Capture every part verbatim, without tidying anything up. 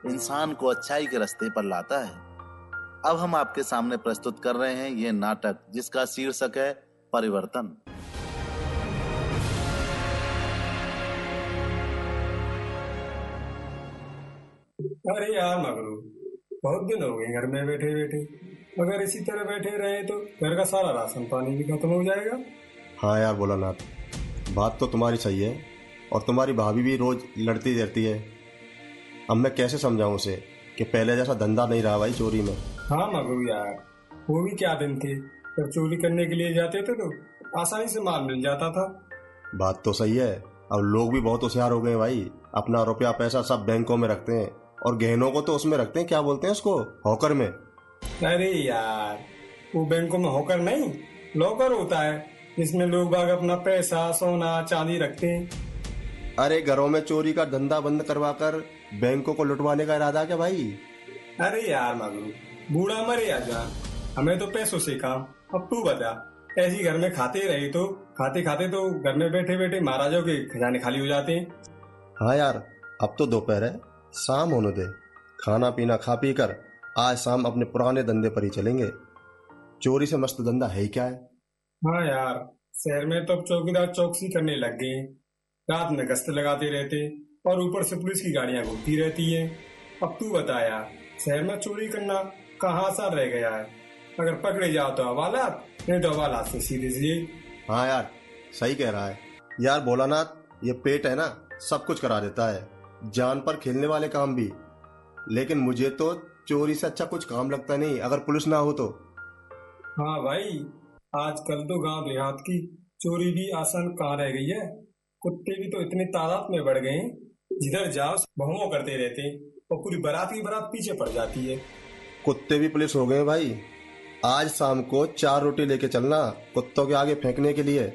इंसान को अच्छाई के रास्ते पर लाता है। अब हम आपके सामने प्रस्तुत कर रहे हैं ये नाटक, जिसका शीर्षक है परिवर्तन। अरे यार मगरू, बहुत दिन हो गए घर में बैठे बैठे। अगर इसी तरह बैठे रहे तो घर का सारा राशन पानी भी खत्म हो जाएगा। हाँ यार भोलानाथ, बात तो तुम्हारी सही है और तुम्हारी भाभी भी रोज लड़ती रहती है। अब मैं कैसे समझाऊं उसे कि पहले जैसा धंधा नहीं रहा भाई चोरी में। हाँ मगरू यार, वो भी क्या दिन थे जब चोरी करने के लिए जाते थे तो आसानी से माल मिल जाता था। बात तो सही है, अब लोग भी बहुत होशियार हो गए भाई। अपना रुपया पैसा सब बैंकों में रखते हैं और गहनों को तो उसमें रखते हैं, क्या बोलते हैं उसको, हॉकर में। अरे यार, वो बैंकों में हॉकर नहीं, लॉकर होता है जिसमें लोग बाग अपना पैसा सोना चांदी रखते हैं। अरे घरों में चोरी का धंधा बंद करवाकर बैंकों को लुटवाने का इरादा क्या भाई? अरे यार मगरू, बूढ़ा मरे या जान, हमें तो पैसों से काम। अब तू बता, ऐसी घर में खाते रहे तो खाते खाते तो घर में बैठे बैठे महाराजों के खजाने खाली हो जाते हैं। हाँ यार, अब तो दोपहर है, शाम होने दे। खाना पीना खा पी कर आज शाम अपने पुराने धंधे पर ही चलेंगे। चोरी से मस्त धंधा है ही क्या है। हाँ यार, शहर में तो अब चौकीदार चौकसी करने लग गए। रात में गश्त लगाते रहते और ऊपर से पुलिस की गाड़ियां घूमती रहती है। अब तू बता यार, शहर में चोरी करना कहाँ आसान रह गया है। अगर पकड़े जाओ तो हवालात, नहीं तो हवालात से सीधे जेल। हाँ यार, सही कह रहा है यार भोलानाथ। ये पेट है ना, सब कुछ करा देता है, जान पर खेलने वाले काम भी। लेकिन मुझे तो चोरी से अच्छा कुछ काम लगता नहीं अगर पुलिस ना हो तो। हाँ भाई, आजकल तो गांव देहात की चोरी भी आसान कहाँ रह गई है। कुत्ते भी तो इतने तादाद में बढ़ गए हैं, जिधर जाओ भौं करते रहते हैं और पूरी बारात की बारात पीछे पड़ जाती है। कुत्ते भी पुलिस हो गए भाई। आज शाम को चार रोटी लेके चलना कुत्तों के आगे फेंकने के लिए।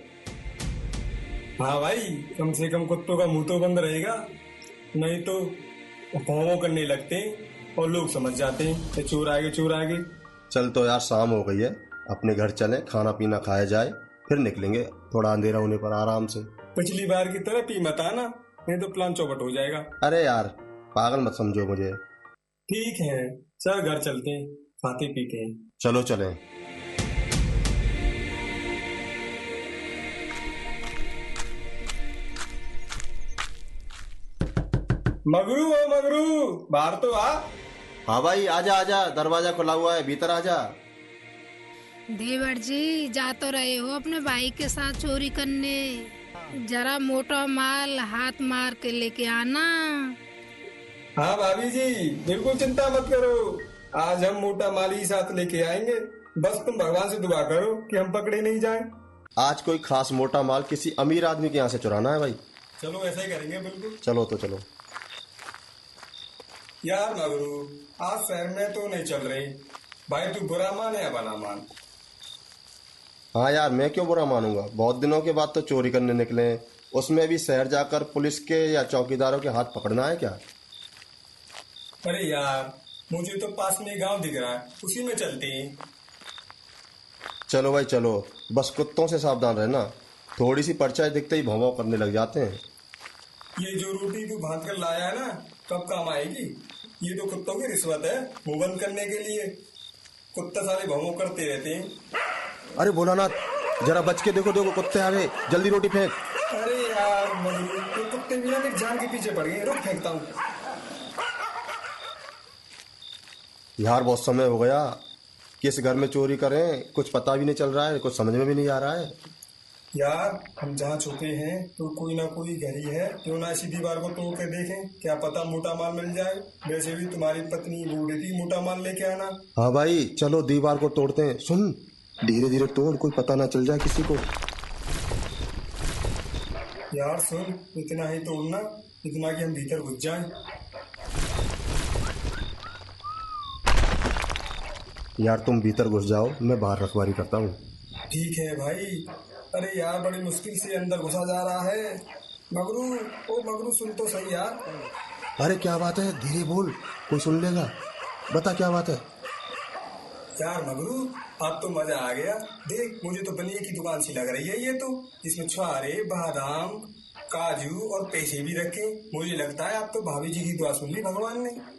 हाँ भाई, कम से कम कुत्तों का मुंह तो बंद रहेगा, नहीं तो भौं करने लगते हैं और लोग समझ जाते हैं कि चोर आगे चोर आगे। चल तो यार, शाम हो गई है, अपने घर चले, खाना पीना खाया जाए, फिर निकलेंगे थोड़ा अंधेरा होने पर आराम से। पिछली बार की तरह पी मत आना, नहीं तो प्लान चौपट हो जाएगा। अरे यार, पागल मत समझो मुझे। ठीक है, चल घर चलते हैं, खाते पीते हैं। चलो चले। मगरू ओ मगरू, बाहर तो आ। हाँ भाई, आजा आजा, दरवाजा खुला हुआ है, भीतर आजा। देवर जी, जा तो रहे हो अपने भाई के साथ चोरी करने, जरा मोटा माल हाथ मार के लेके आना। हाँ भाभी जी, बिल्कुल चिंता मत करो, आज हम मोटा माल ही साथ लेके आएंगे। बस तुम भगवान से दुआ करो कि हम पकड़े नहीं जाएं। आज कोई खास मोटा माल किसी अमीर आदमी के यहाँ से चुराना है भाई। चलो ऐसा ही करेंगे, बिल्कुल। चलो तो चलो। यार मगरू, आज शहर में तो नहीं चल रही भाई, तू बुरा मान या भला मान। हाँ यार, मैं क्यों बुरा मानूंगा, बहुत दिनों के बाद तो चोरी करने निकले, उसमें भी शहर जाकर पुलिस के या चौकीदारों के हाथ पकड़ना है क्या? अरे यार, मुझे तो पास में गांव दिख रहा है, उसी में चलते हैं। चलो भाई चलो, बस कुत्तों से सावधान रहना, थोड़ी सी परछाई दिखते ही भौं करने लग जाते हैं। ये जो रोटी तू बांध कर लाया है ना, कब काम आएगी? ये तो कुत्तों की रिश्वत है, मुंह बंद करने के लिए। कुत्ता सारे भौं करते रहते हैं। अरे भोलानाथ, जरा बच के देखो, देखो कुत्ते आ गए, जल्दी रोटी फेंक। अरे यार मगरू, ये कुत्ते भी ना मेरी जान के पीछे पड़ गए, रुक फेंकता हूँ। यार बहुत समय हो गया, किस घर में चोरी करें कुछ पता भी नहीं चल रहा है, कुछ समझ में भी नहीं आ रहा है। यार हम जहाँ छुपे हैं तो कोई ना कोई घर ही है, क्यों ना इसी दीवार को तोड़ के देखें, क्या पता मोटा माल मिल जाए। वैसे भी तुम्हारी पत्नी बोल रही थी मोटा माल लेके आना। हाँ भाई चलो, दीवार को तोड़ते हैं। सुन, धीरे धीरे तोड़, कोई पता ना चल जाए किसी को। यार सुन, इतना ही तोड़ना, इतना कि हम भीतर घुस जाएं। यार तुम भीतर घुस जाओ, मैं बाहर रखवारी करता हूँ। ठीक है भाई। अरे यार, बड़ी मुश्किल से अंदर घुसा जा रहा है। मगरू, ओ मगरू, सुन तो सही यार। अरे क्या बात है, धीरे बोल, कोई सुन लेगा, बता क्या बात है। यार मगरू, अब तो मजा आ गया। देख, मुझे तो बनिए की दुकान सी लग रही है ये तो, जिसमें छुआरे बादाम काजू और पैसे भी रखे। मुझे लगता है अब तो भाभी जी की दुआ सुन ली भगवान ने।